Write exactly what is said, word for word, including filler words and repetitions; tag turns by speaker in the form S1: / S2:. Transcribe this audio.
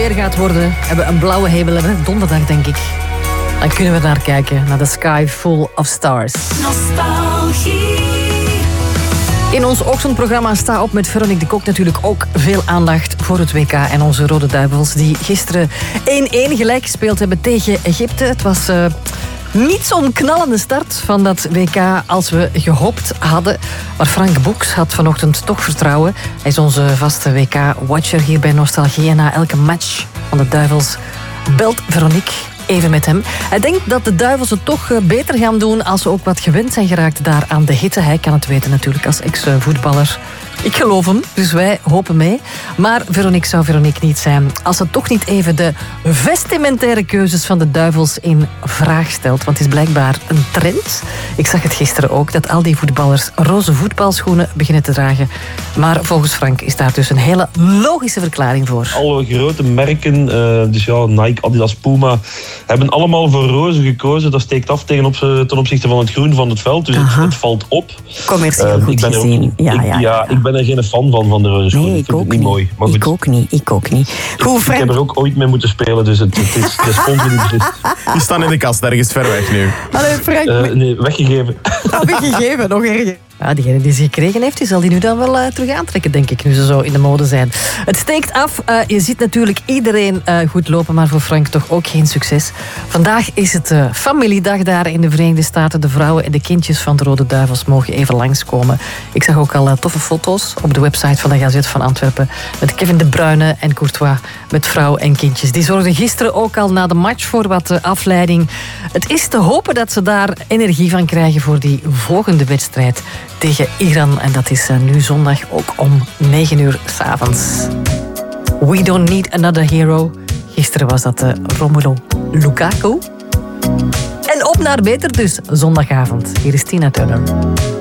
S1: weer gaat worden, hebben we een blauwe hemel en donderdag denk ik. Dan kunnen we naar kijken, naar de Sky Full of Stars.
S2: Nostalgie.
S1: In ons ochtendprogramma Sta op met Veronique de Kok natuurlijk ook veel aandacht voor het W K en onze Rode Duivels die gisteren één-één gelijk gespeeld hebben tegen Egypte. Het was uh, niet zo'n knallende start van dat W K als we gehoopt hadden. Maar Frank Boeks had vanochtend toch vertrouwen. Hij is onze vaste W K-watcher hier bij Nostalgie en na elke match van de Duivels belt Veronique even met hem. Hij denkt dat de Duivels het toch beter gaan doen als ze ook wat gewend zijn geraakt daar aan de hitte. Hij kan het weten natuurlijk als ex-voetballer. Ik geloof hem, dus wij hopen mee. Maar Veronique zou Veronique niet zijn als ze toch niet even de vestimentaire keuzes van de Duivels in vraag stelt. Want het is blijkbaar een trend. Ik zag het gisteren ook, dat al die voetballers roze voetbalschoenen beginnen te dragen. Maar volgens Frank is daar dus een hele logische verklaring voor.
S3: Alle grote merken, uh, dus ja, Nike, Adidas, Puma, hebben allemaal voor roze gekozen. Dat steekt af tegen op, ten opzichte van het groen van het veld. Dus het, het valt op.
S4: Commercieel uh, goed
S3: ik ben
S4: gezien.
S3: Ook,
S4: ja,
S3: ik,
S4: ja, ja,
S3: ja, ik ben er geen fan van, van de roze schoenen.
S4: Nee, ik,
S3: ik vind
S4: ook
S3: het niet,
S4: niet
S3: mooi. Maar
S4: ik ook niet. Ik ook niet. Goed,
S3: ik heb er ook ooit mee moeten spelen, dus het, het is respons niet beslist.
S5: Die staan in de kast, ergens ver weg nu.
S4: Allee, Frank.
S3: Uh, nee, weggegeven.
S4: Oh, weggegeven, nog erger.
S1: Ja, diegene die ze gekregen heeft, die zal die nu dan wel uh, terug aantrekken, denk ik, nu ze zo in de mode zijn. Het steekt af. Uh, je ziet natuurlijk iedereen uh, goed lopen, maar voor Frank toch ook geen succes. Vandaag is het uh, familiedag daar in de Verenigde Staten. De vrouwen en de kindjes van de Rode Duivels mogen even langskomen. Ik zag ook al uh, toffe foto's op de website van de Gazet van Antwerpen met Kevin De Bruyne en Courtois met vrouw en kindjes. Die zorgden gisteren ook al na de match voor wat uh, afleiding. Het is te hopen dat ze daar energie van krijgen voor die volgende wedstrijd tegen Iran. En dat is uh, nu zondag ook om negen uur 's avonds. We don't need another hero. Gisteren was dat uh, Romelu Lukaku. En op naar beter dus, zondagavond. Hier is Tina Turner.